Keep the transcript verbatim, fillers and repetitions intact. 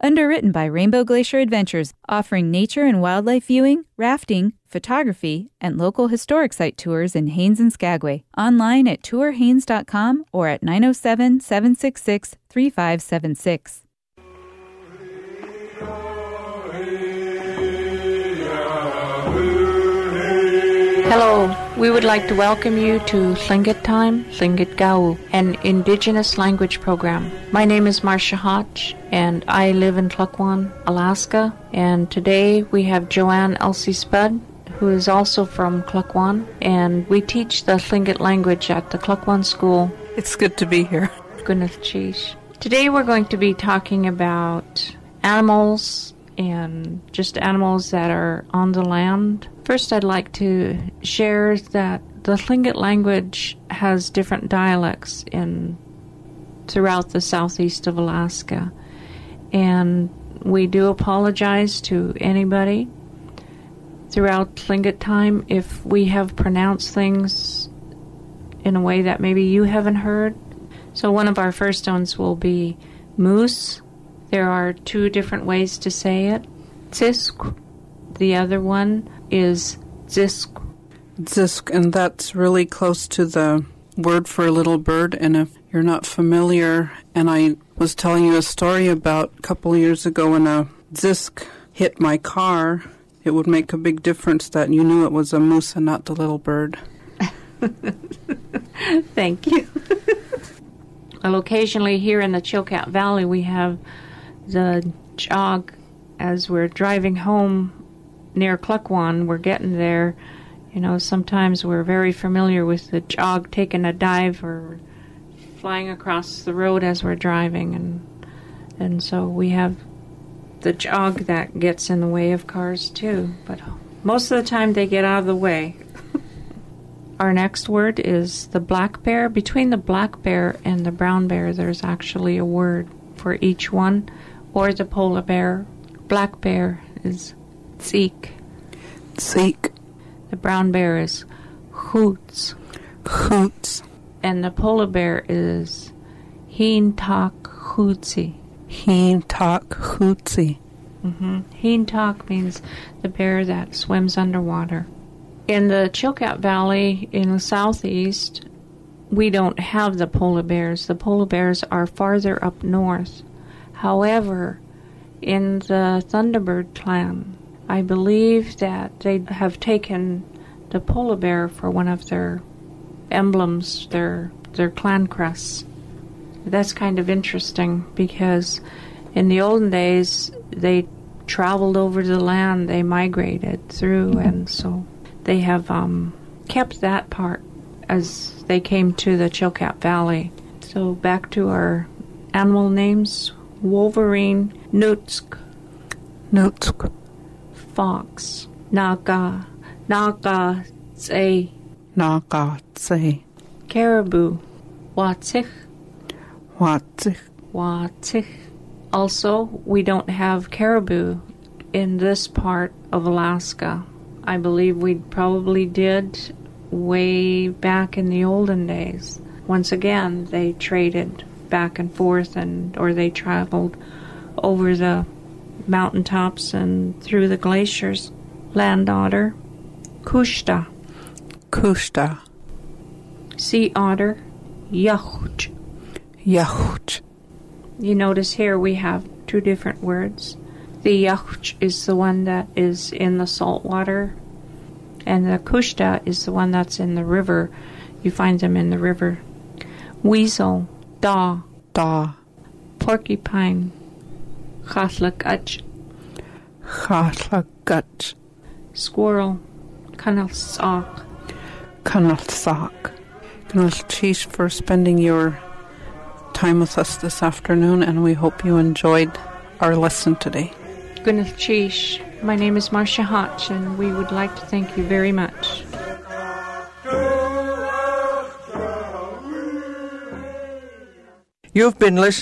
Underwritten by Rainbow Glacier Adventures, offering nature and wildlife viewing, rafting, photography, and local historic site tours in Haines and Skagway. Online at tour haines dot com or at nine oh seven, seven six six, three five seven six. Hello, we would like to welcome you to Tlingit Time, Tlingit Gau, an Indigenous language program. My name is Marcia Hotch, and I live in Klukwan, Alaska. And today we have Joanne Elsie Spud, who is also from Klukwan, and we teach the Tlingit language at the Klukwan School. It's good to be here. Goodness cheese. Today we're going to be talking about animals and just animals that are on the land. First, I'd like to share that the Tlingit language has different dialects in throughout the southeast of Alaska. And we do apologize to anybody throughout Tlingit Time if we have pronounced things in a way that maybe you haven't heard. So one of our first ones will be moose. There are two different ways to say it. Tsisk. The other one is zisk. Zisk, and that's really close to the word for a little bird. And if you're not familiar, and I was telling you a story about a couple of years ago when a zisk hit my car, it would make a big difference that you knew it was a moose and not the little bird. Thank you. Well, occasionally here in the Chilkat Valley, we have the jog. As we're driving home near Klukwan, we're getting there. You know, sometimes we're very familiar with the jog taking a dive or flying across the road as we're driving, and and so we have the jog that gets in the way of cars too. But most of the time they get out of the way. Our next word is the black bear. Between the black bear and the brown bear, there's actually a word for each one, or the polar bear. Black bear is tseek. Tseek. The brown bear is hoots. Hoots. And the polar bear is heentak hootsie. Heentak hootsie. Mm-hmm. Heentak means the bear that swims underwater. In the Chilkat Valley in the southeast, we don't have the polar bears. The polar bears are farther up north. However, in the Thunderbird clan, I believe that they have taken the polar bear for one of their emblems, their their clan crests. That's kind of interesting because in the olden days they traveled over the land, they migrated through, and so they have um, kept that part as they came to the Chilkat Valley. So back to our animal names. Wolverine, Nutsk, Nutsk, fox, Naga, Naga, Tse, Naga, Tse, caribou, Watsich, Watsich, Watsich. Also, we don't have caribou in this part of Alaska. I believe we probably did way back in the olden days. Once again, they traded back and forth, and or they traveled over the mountaintops and through the glaciers. Land otter, Kushta. Kushta. Sea otter, Yahuch. Yahuch. You notice here we have two different words. The Yahuch is the one that is in the salt water, and the Kushta is the one that's in the river. You find them in the river. Weasel, Da, Da, porcupine, Chaslakach, Chaslakach, squirrel, Kanalsak, Kanalsak. Goodness, Chief, for spending your time with us this afternoon, and we hope you enjoyed our lesson today. Goodness, Chief. My name is Marcia Hotch, and we would like to thank you very much. You've been listening